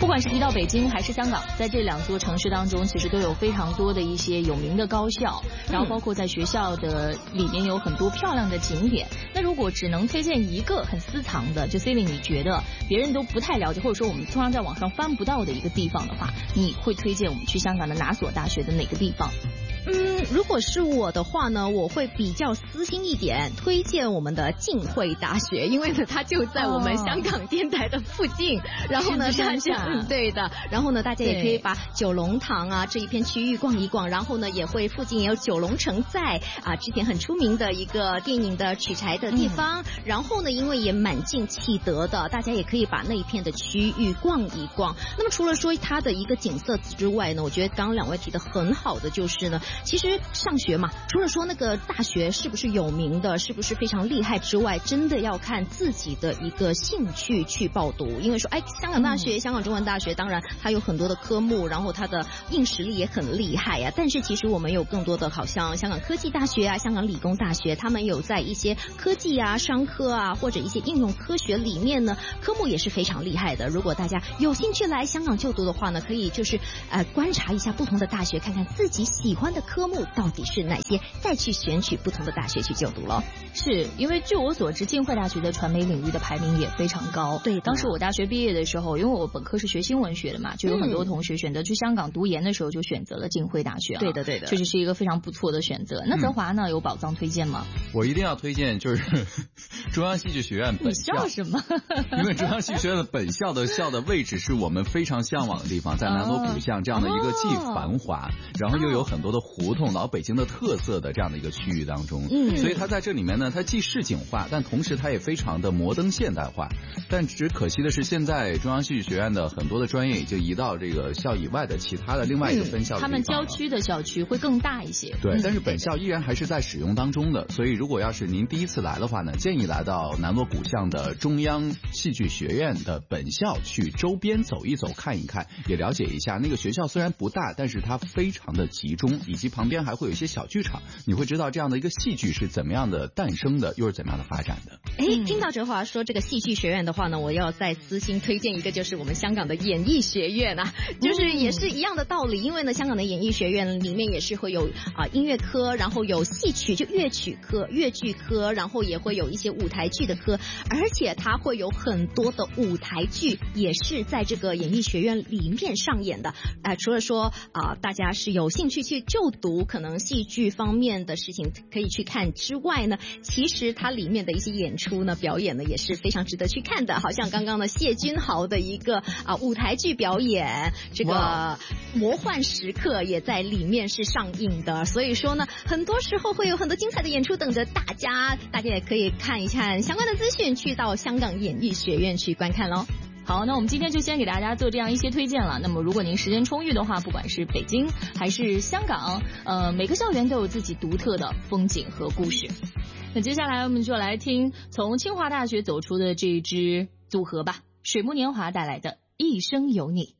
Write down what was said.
管是提到北京还是香港，在这两座城市当中，其实都有非常多的一些有名的高校，然后包括在学校的里面有很多漂亮的景点。那如果只能推荐一个很私藏的，就 Celine 你觉得别人都不太了解，或者说我们通常在网上翻不到的一个地方的话，你会推荐我们去香港的哪所大学的哪个地方？ 如果是我的话呢，我会比较私心一点，推荐我们的浸会大学，因为呢它就在我们香港电台的附近。然后呢，大家对的，然后呢大家也可以把九龙塘啊这一片区域逛一逛，然后呢也会附近也有九龙城寨啊，之前很出名的一个电影的取材的地方。然后呢，因为也蛮近启德的，大家也可以把那一片的区域逛一逛。那么除了说它的一个景色之外呢，我觉得刚刚两位提的很好的就是呢，其实上学嘛，除了说那个大学是不是有名的，是不是非常厉害之外，真的要看自己的一个兴趣去报读。因为说香港大学、香港中文大学当然它有很多的科目，然后它的硬实力也很厉害啊，但是其实我们有更多的好像香港科技大学啊、香港理工大学，他们有在一些科技啊、商科啊或者一些应用科学里面呢，科目也是非常厉害的。如果大家有兴趣来香港就读的话呢，可以就是观察一下不同的大学，看看自己喜欢的科目到底是哪些，再去选取不同的大学去就读了。 是因为据我所知，浸会大学的传媒领域的排名也非常高。 对， 当时我大学毕业的时候，因为我本科是学新闻学的嘛，就有很多同学选择去香港读研的时候就选择了浸会大学。 对的，对的， 确实是一个非常不错的选择。那泽华呢，有宝藏推荐吗？ 我一定要推荐就是中央戏剧学院本校。 你笑什么？ 因为中央戏剧学院的本校的位置是我们非常向往的地方，在南锣鼓巷这样的一个既繁华，然后又有很多的胡同，老北京的特色的这样的一个区域当中。所以它在这里面呢，它既市井化，但同时它也非常的摩登现代化。但只可惜的是，现在中央戏剧学院的很多的专业已经移到这个校以外的其他的另外一个分校的地方了。 他们郊区的校区会更大一些。 对，但是本校依然还是在使用当中的。所以如果要是您第一次来的话呢，建议来到南锣鼓巷的中央戏剧学院的本校去周边走一走看一看，也了解一下那个学校虽然不大，但是它非常的集中，以及旁边还会有一些小剧场，你会知道这样的一个戏剧是怎么样的诞生的，又是怎么样的发展的。 听到哲华说这个戏剧学院的话呢，我要再私心推荐一个，就是我们香港的演艺学院啊，就是也是一样的道理。因为呢，香港的演艺学院里面也是会有音乐科，然后有戏曲就乐曲科、粤剧科，然后也会有一些舞台剧的科，而且它会有很多的舞台剧也是在这个演艺学院里面上演的。除了说大家是有兴趣去就读可能戏剧方面的事情可以去看之外呢，其实它里面的一些演出呢、表演呢也是非常值得去看的。好像刚刚的谢君豪的一个舞台剧表演，这个魔幻时刻也在里面是上映的。所以说呢，很多时候会有很多精彩的演出等着大家也可以看一看相关的资讯，去到香港演艺学院去观看咯。 好，那我们今天就先给大家做这样一些推荐了。那么如果您时间充裕的话，不管是北京还是香港，每个校园都有自己独特的风景和故事。那接下来我们就来听从清华大学走出的这支组合吧，水木年华带来的《一生有你》。